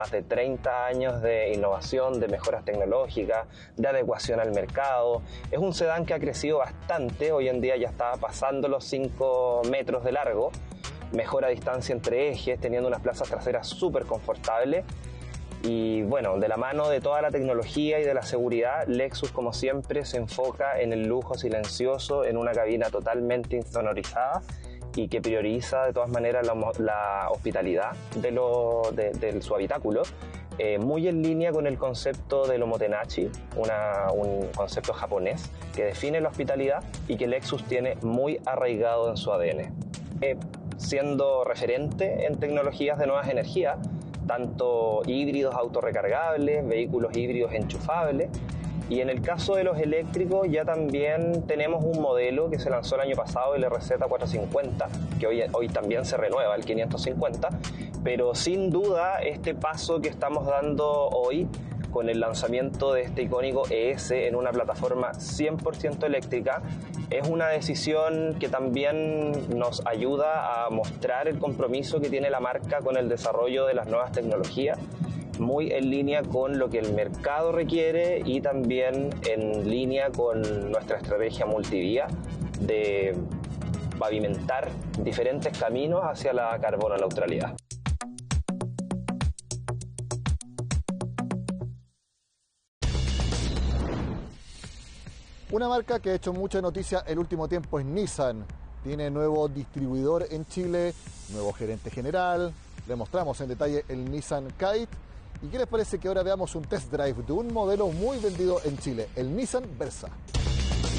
Más de 30 años de innovación, de mejoras tecnológicas, de adecuación al mercado. Es un sedán que ha crecido bastante, hoy en día ya está pasando los 5 metros de largo, mejora distancia entre ejes, teniendo unas plazas traseras súper confortables. Y bueno, de la mano de toda la tecnología y de la seguridad, Lexus, como siempre, se enfoca en el lujo silencioso, en una cabina totalmente insonorizada y que prioriza de todas maneras la hospitalidad de su habitáculo, muy en línea con el concepto del omotenashi, un concepto japonés que define la hospitalidad y que Lexus tiene muy arraigado en su ADN. Siendo referente en tecnologías de nuevas energías, tanto híbridos autorrecargables, vehículos híbridos enchufables, y en el caso de los eléctricos ya también tenemos un modelo que se lanzó el año pasado, el RZ450, que hoy también se renueva, el 550, pero sin duda este paso que estamos dando hoy con el lanzamiento de este icónico ES en una plataforma 100% eléctrica es una decisión que también nos ayuda a mostrar el compromiso que tiene la marca con el desarrollo de las nuevas tecnologías, muy en línea con lo que el mercado requiere y también en línea con nuestra estrategia multivía de pavimentar diferentes caminos hacia la carbono neutralidad. Una marca que ha hecho mucha noticia el último tiempo es Nissan. Tiene nuevo distribuidor en Chile, nuevo gerente general. Le mostramos en detalle el Nissan Kite. ¿Y qué les parece que ahora veamos un test drive de un modelo muy vendido en Chile, el Nissan Versa?